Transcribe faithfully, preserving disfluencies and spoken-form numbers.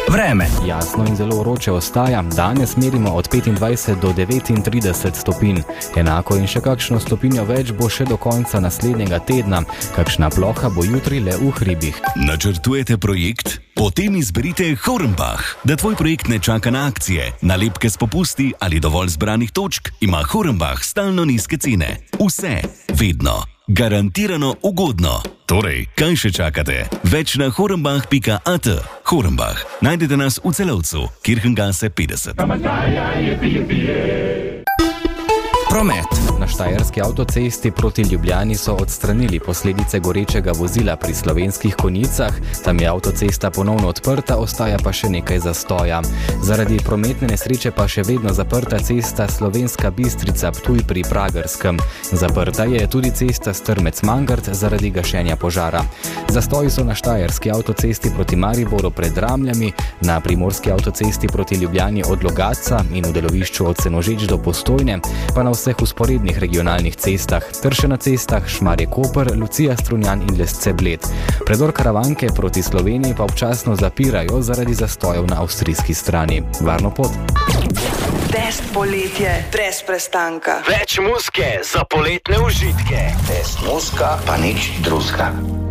Vreme. Jasno in zelo vroče ostaja, danes merimo od petindvajset do devetintrideset stopinj. Enako in še kakšno stopinjo več bo še do konca naslednjega tedna. Kakšna ploha bo jutri le v hribih. Načrtujete projekt? Potem izberite Hornbach. Da tvoj projekt ne čaka na akcije, nalepke s popusti ali dovolj zbranih točk, ima Hornbach stalno nizke cene. Vse, vedno. Garantirano ugodno. Torej, kaj še čakate? Več na hornbach pika at. Hornbach. Najdete nas v Celovcu, Kirchengase petdeset. Promet. Na štajerski avtocesti proti Ljubljani so odstranili posledice gorečega vozila pri Slovenskih Konjicah. Tam je avtocesta ponovno odprta, ostaja pa še nekaj zastoja. Zaradi prometne nesreče pa še vedno zaprta cesta Slovenska Bistrica-Ptuj pri Pragerskem. Zaprta je tudi cesta Strmec-Mangart zaradi gašenja požara. Zastoji so na štajerski avtocesti proti Mariboru pred Ramljami, na primorski avtocesti proti Ljubljani od Logatca in v delovišču od Senožeč do Postojne, pa na vseh usporednih regionalnih cestah, ter še na cestah Šmarje-Koper, Lucija-Strunjan in Lesce-Bled. Predor Karavanke proti Sloveniji pa občasno zapirajo zaradi zastojev na avstrijski strani. Varno pot! Test poletje brez prestanka. Več muzike za poletne užitke. Test muzika pa nič drugega.